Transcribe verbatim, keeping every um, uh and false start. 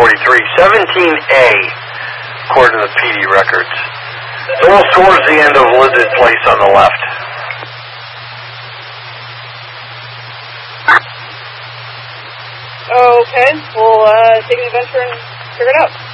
forty-three. seventeen A, according to the P D records. It's almost towards the end of Lidded Place on the left. Okay, we'll uh, take an adventure and figure it out.